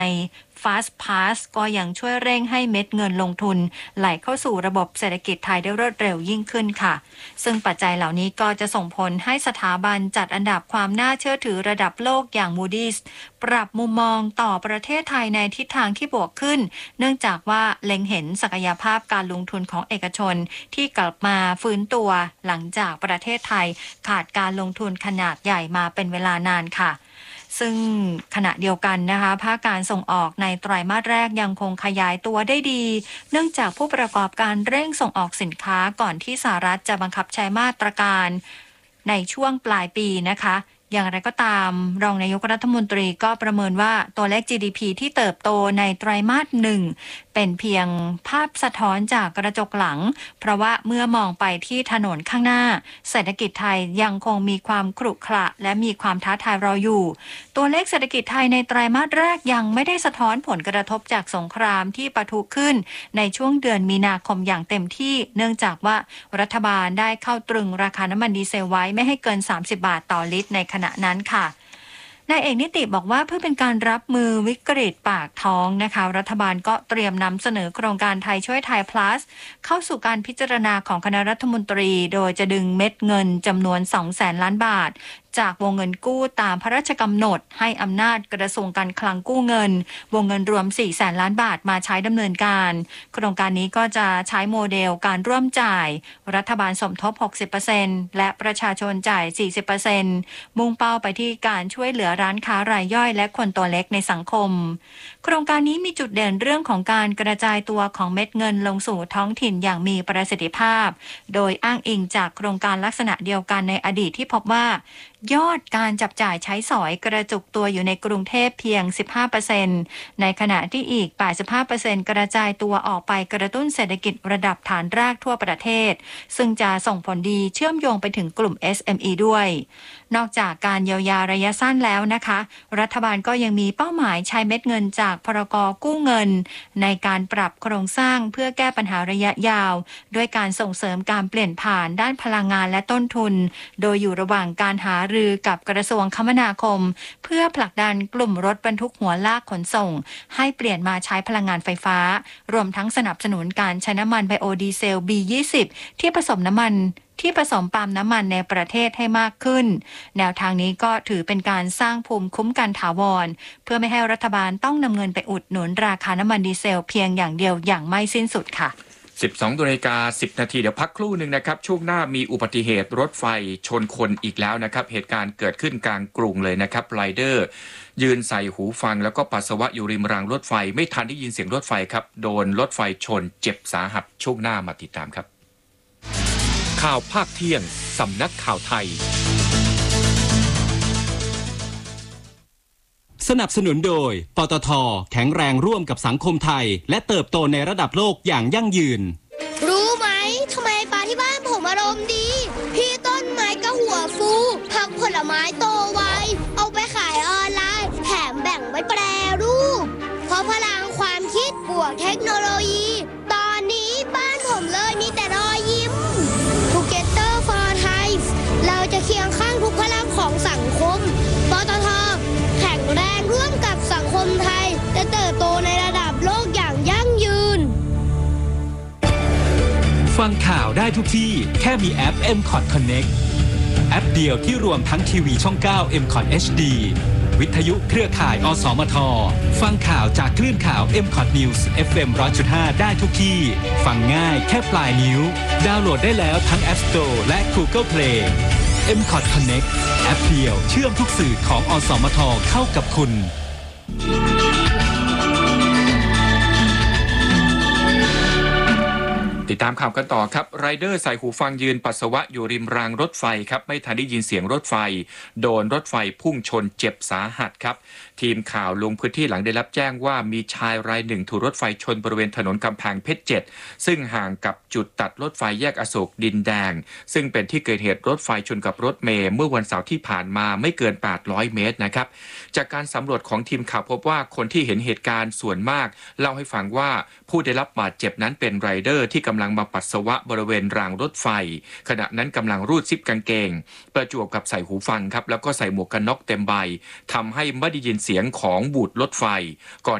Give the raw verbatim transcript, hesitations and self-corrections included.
ใน Fast Pass ก็ยังช่วยเร่งให้เม็ดเงินลงทุนไหลเข้าสู่ระบบเศรษฐกิจไทยได้รวดเร็วยิ่งขึ้นค่ะซึ่งปัจจัยเหล่านี้ก็จะส่งผลให้สถาบันจัดอันดับความน่าเชื่อถือระดับโลกอย่าง Moody's ปรับมุมมองต่อประเทศไทยในทิศทางที่บวกขึ้นเนื่องจากว่าเล็งเห็นศักยภาพการลงทุนของเอกชนที่กลับมาฟื้นตัวหลังจากประเทศไทยขาดการลงทุนขนาดใหญ่มาเป็นเวลานานค่ะซึ่งขณะเดียวกันนะคะภาคการส่งออกในไตรมาสแรกยังคงขยายตัวได้ดีเนื่องจากผู้ประกอบการเร่งส่งออกสินค้าก่อนที่สหรัฐจะบังคับใช้มาตรการในช่วงปลายปีนะคะอย่างไรก็ตามรองนายกรัฐมนตรีก็ประเมินว่าตัวเลข จี ดี พี ที่เติบโตในไตรมาสหนึ่งเป็นเพียงภาพสะท้อนจากกระจกหลังเพราะว่าเมื่อมองไปที่ถนนข้างหน้าเศรษฐกิจไทยยังคงมีความขรุขระและมีความท้าทายรออยู่ตัวเลขเศรษฐกิจไทยในไตรมาสแรกยังไม่ได้สะท้อนผลกระทบจากสงครามที่ปะทุขึ้นในช่วงเดือนมีนาคมอย่างเต็มที่เนื่องจากว่ารัฐบาลได้เข้าตรึงราคาน้ำมันดีเซลไว้ไม่ให้เกินสามสิบบาทต่อลิตรในขณะนั้นค่ะนายเอกนิติบอกว่าเพื่อเป็นการรับมือวิกฤตปากท้องนะคะรัฐบาลก็เตรียมนำเสนอโครงการไทยช่วยไทย plus เข้าสู่การพิจารณาของคณะรัฐมนตรีโดยจะดึงเม็ดเงินจำนวน สองแสนล้านบาทจากวงเงินกู้ตามพระราชกำหนดให้อำนาจกระทรวงการคลังกู้เงินวงเงินรวม สี่แสนล้านบาทมาใช้ดำเนินการโครงการนี้ก็จะใช้โมเดลการร่วมจ่ายรัฐบาลสมทบ หกสิบเปอร์เซ็นต์ และประชาชนจ่าย สี่สิบเปอร์เซ็นต์ มุ่งเป้าไปที่การช่วยเหลือร้านค้ารายย่อยและคนตัวเล็กในสังคมโครงการนี้มีจุดเด่นเรื่องของการกระจายตัวของเม็ดเงินลงสู่ท้องถิ่นอย่างมีประสิทธิภาพโดยอ้างอิงจากโครงการลักษณะเดียวกันในอดีตที่พบว่ายอดการจับจ่ายใช้สอยกระจุกตัวอยู่ในกรุงเทพเพียง สิบห้าเปอร์เซ็นต์ ในขณะที่อีก แปดสิบห้าเปอร์เซ็นต์ กระจายตัวออกไปกระตุ้นเศรษฐกิจระดับฐานรากทั่วประเทศซึ่งจะส่งผลดีเชื่อมโยงไปถึงกลุ่ม เอส เอ็ม อี ด้วยนอกจากการเยียวยาระยะสั้นแล้วนะคะรัฐบาลก็ยังมีเป้าหมายใช้เม็ดเงินจากพรก.กู้เงินในการปรับโครงสร้างเพื่อแก้ปัญหาระยะยาวด้วยการส่งเสริมการเปลี่ยนผ่านด้านพลังงานและต้นทุนโดยอยู่ระหว่างการหารือกับกระทรวงคมนาคมเพื่อผลักดันกลุ่มรถบรรทุกหัวลากขนส่งให้เปลี่ยนมาใช้พลังงานไฟฟ้ารวมทั้งสนับสนุนการใช้น้ำมันไบโอดีเซล บี ยี่สิบ ที่ผสมน้ำมันที่ผสมปาล์มน้ำมันในประเทศให้มากขึ้นแนวทางนี้ก็ถือเป็นการสร้างภูมิคุ้มกันถาวรเพื่อไม่ให้รัฐบาลต้องนำเงินไปอุดหนุนราคาน้ำมันดีเซลเพียงอย่างเดียวอย่างไม่สิ้นสุดค่ะสิบสองนาฬิกาสิบนาทีเดี๋ยวพักครู่หนึ่งนะครับช่วงหน้ามีอุบัติเหตุรถไฟชนคนอีกแล้วนะครับเหตุการณ์เกิดขึ้นกลางกรุงเลยนะครับไรเดอร์ยืนใส่หูฟังแล้วก็ปัสสาวะอยู่ริมรางรถไฟไม่ทันได้ยินเสียงรถไฟครับโดนรถไฟชนเจ็บสาหัสช่วงหน้ามาติดตามครับข่าวภาคเที่ยงสำนักข่าวไทยสนับสนุนโดยปตท.แข็งแรงร่วมกับสังคมไทยและเติบโตในระดับโลกอย่างยั่งยืนรู้ไหมทำไมปลาที่บ้านผมอารมณ์ดีพี่ต้นไม้ก็หัวฟูผักผลไม้โตไวเอาไปขายออนไลน์แถมแบ่งไว้แปรรูปเพราะพลังความคิดบวกเทคโนโลยีตอนนี้บ้านผมเลยมีแต่รอยยิ้ม Together for Thai เราจะเคียงข้างทุกพลังของสังคมปตท.แข็งแรงร่วมกับสังคมไทยจะเติบโตในระดับโลกอย่างยั่งยืนฟังข่าวได้ทุกที่แค่มีแอป เอ็ม คอท Connect แอปเดียวที่รวมทั้งทีวีช่อง เก้า เอ็ม คอท เอช ดี วิทยุเครือข่ายอสมทฟังข่าวจากคลื่นข่าว เอ็ม คอท News เอฟ เอ็ม หนึ่งร้อยจุดห้า ได้ทุกที่ฟังง่ายแค่ปลายนิ้วดาวน์โหลดได้แล้วทั้ง App Store และ Google Play เอ็ม คอท Connect แอปเดียวเชื่อมทุกสื่อของอสมทเข้ากับคุณติดตามข่าวกันต่อครับไรเดอร์ใส่หูฟังยืนปัสสาวะอยู่ริมรางรถไฟครับไม่ทันได้ยินเสียงรถไฟโดนรถไฟพุ่งชนเจ็บสาหัสครับทีมข่าวลงพื้นที่หลังได้รับแจ้งว่ามีชายรายหนึ่งถูกรถไฟชนบริเวณถนนกำแพงเพชรเจ็ดซึ่งห่างกับจุดตัดรถไฟแยกอโศกดินแดงซึ่งเป็นที่เกิดเหตุรถไฟชนกับรถเมล์เมื่อวันเสาร์ที่ผ่านมาไม่เกินแปดร้อยเมตรนะครับจากการสำรวจของทีมข่าวพบว่าคนที่เห็นเหตุการณ์ส่วนมากเล่าให้ฟังว่าผู้ได้รับบาดเจ็บนั้นเป็นไรเดอร์ที่กำลังมาปัสสาวะบริเวณรางรถไฟขณะนั้นกำลังรูดซิปกางเกงประจวบกับใส่หูฟังครับแล้วก็ใส่หมวกกันน็อกเต็มใบทำให้ไม่ได้ยินเสียงเสียงของบูดรถไฟก่อน